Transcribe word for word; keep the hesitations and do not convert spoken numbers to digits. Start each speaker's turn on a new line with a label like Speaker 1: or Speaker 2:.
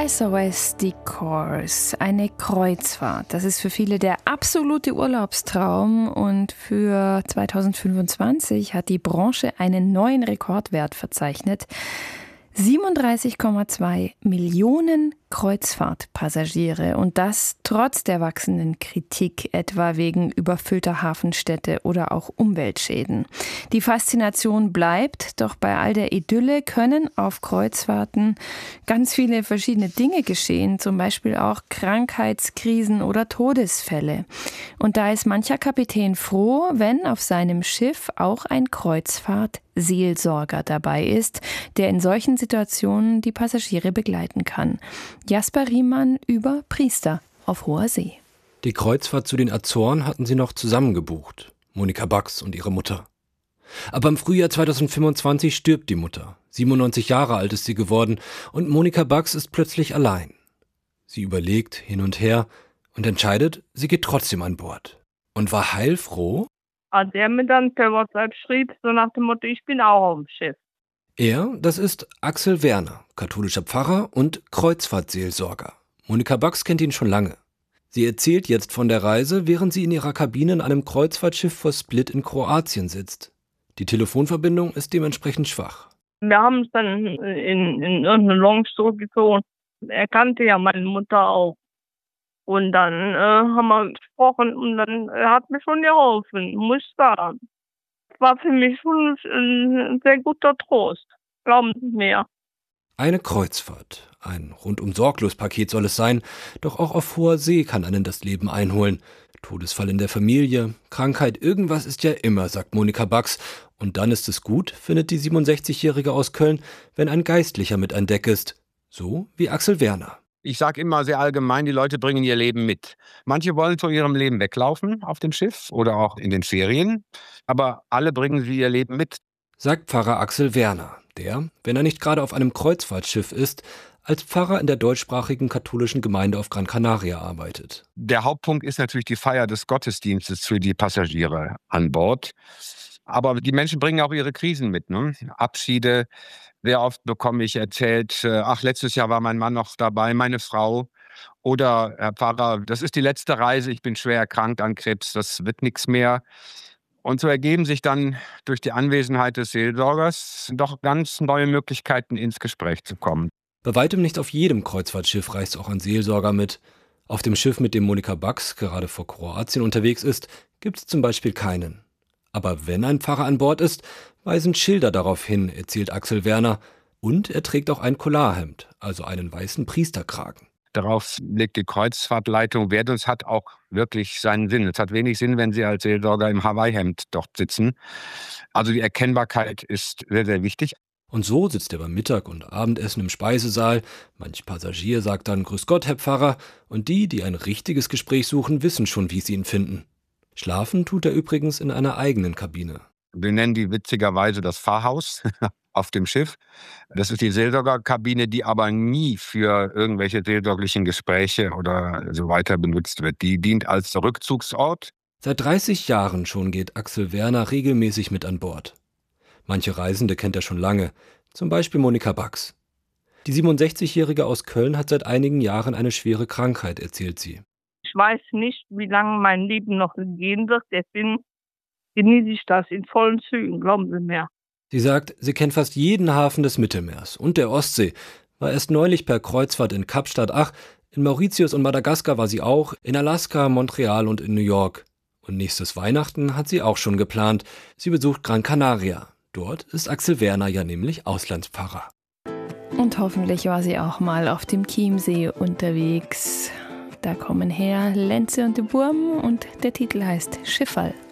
Speaker 1: S O S Decors, eine Kreuzfahrt. Das ist für viele der absolute Urlaubstraum und für zweitausendfünfundzwanzig hat die Branche einen neuen Rekordwert verzeichnet. siebenunddreißig Komma zwei Millionen Kreuzfahrtpassagiere und das trotz der wachsenden Kritik, etwa wegen überfüllter Hafenstädte oder auch Umweltschäden. Die Faszination bleibt, doch bei all der Idylle können auf Kreuzfahrten ganz viele verschiedene Dinge geschehen, zum Beispiel auch Krankheitskrisen oder Todesfälle. Und da ist mancher Kapitän froh, wenn auf seinem Schiff auch ein Kreuzfahrtseelsorger dabei ist, der in solchen Situationen die Passagiere begleiten kann. Jasper Riemann über Priester auf hoher See.
Speaker 2: Die Kreuzfahrt zu den Azoren hatten sie noch zusammen gebucht, Monika Bax und ihre Mutter. Aber im Frühjahr zweitausendfünfundzwanzig stirbt die Mutter. siebenundneunzig Jahre alt ist sie geworden und Monika Bax ist plötzlich allein. Sie überlegt hin und her und entscheidet, sie geht trotzdem an Bord. Und war heilfroh,
Speaker 3: als er mir dann per WhatsApp schrieb, so nach dem Motto, ich bin auch auf dem Schiff.
Speaker 2: Er, das ist Axel Werner, katholischer Pfarrer und Kreuzfahrtseelsorger. Monika Bax kennt ihn schon lange. Sie erzählt jetzt von der Reise, während sie in ihrer Kabine in einem Kreuzfahrtschiff vor Split in Kroatien sitzt. Die Telefonverbindung ist dementsprechend schwach.
Speaker 3: Wir haben uns dann in, in irgendeine Lounge zurückgezogen. Er kannte ja meine Mutter auch. Und dann äh, haben wir gesprochen und dann er hat mir schon geholfen, muss ich sagen. War für mich schon ein sehr guter Trost. Glauben Sie mir.
Speaker 2: Eine Kreuzfahrt, ein Rundum-Sorglos-Paket soll es sein, doch auch auf hoher See kann einen das Leben einholen. Todesfall in der Familie, Krankheit, irgendwas ist ja immer, sagt Monika Bax. Und dann ist es gut, findet die siebenundsechzigjährige aus Köln, wenn ein Geistlicher mit an Deck ist. So wie Axel Werner.
Speaker 4: Ich sage immer sehr allgemein, die Leute bringen ihr Leben mit. Manche wollen von ihrem Leben weglaufen auf dem Schiff oder auch in den Ferien, aber alle bringen sie ihr Leben mit.
Speaker 2: Sagt Pfarrer Axel Werner, der, wenn er nicht gerade auf einem Kreuzfahrtschiff ist, als Pfarrer in der deutschsprachigen katholischen Gemeinde auf Gran Canaria arbeitet.
Speaker 4: Der Hauptpunkt ist natürlich die Feier des Gottesdienstes für die Passagiere an Bord. Aber die Menschen bringen auch ihre Krisen mit, ne? Abschiede. Sehr oft bekomme ich erzählt, ach, letztes Jahr war mein Mann noch dabei, meine Frau. Oder, Herr Pfarrer, das ist die letzte Reise, ich bin schwer erkrankt an Krebs, das wird nichts mehr. Und so ergeben sich dann durch die Anwesenheit des Seelsorgers doch ganz neue Möglichkeiten, ins Gespräch zu kommen.
Speaker 2: Bei weitem nicht auf jedem Kreuzfahrtschiff reist auch ein Seelsorger mit. Auf dem Schiff, mit dem Monika Bax gerade vor Kroatien unterwegs ist, gibt es zum Beispiel keinen. Aber wenn ein Pfarrer an Bord ist, weisen Schilder darauf hin, erzählt Axel Werner. Und er trägt auch ein Collarhemd, also einen weißen Priesterkragen.
Speaker 4: Darauf legt die Kreuzfahrtleitung Wert und es hat auch wirklich seinen Sinn. Es hat wenig Sinn, wenn Sie als Seelsorger im Hawaii-Hemd dort sitzen. Also die Erkennbarkeit ist sehr, sehr wichtig.
Speaker 2: Und so sitzt er beim Mittag- und Abendessen im Speisesaal. Manch Passagier sagt dann Grüß Gott, Herr Pfarrer. Und die, die ein richtiges Gespräch suchen, wissen schon, wie sie ihn finden. Schlafen tut er übrigens in einer eigenen Kabine.
Speaker 4: Wir nennen die witzigerweise das Pfarrhaus auf dem Schiff. Das ist die Seelsorgerkabine, die aber nie für irgendwelche seelsorglichen Gespräche oder so weiter benutzt wird. Die dient als Rückzugsort.
Speaker 2: Seit dreißig Jahren schon geht Axel Werner regelmäßig mit an Bord. Manche Reisende kennt er schon lange, zum Beispiel Monika Bax. Die siebenundsechzigjährige aus Köln hat seit einigen Jahren eine schwere Krankheit, erzählt sie.
Speaker 3: Ich weiß nicht, wie lange mein Leben noch gehen wird, deswegen genieße ich das in vollen Zügen, glauben Sie mir.
Speaker 2: Sie sagt, sie kennt fast jeden Hafen des Mittelmeers und der Ostsee, war erst neulich per Kreuzfahrt in Kapstadt, ach, in Mauritius und Madagaskar war sie auch, in Alaska, Montreal und in New York. Und nächstes Weihnachten hat sie auch schon geplant. Sie besucht Gran Canaria. Dort ist Axel Werner ja nämlich Auslandspfarrer.
Speaker 1: Und hoffentlich war sie auch mal auf dem Chiemsee unterwegs. Da kommen her Lenze und de Burm und der Titel heißt Schifferl.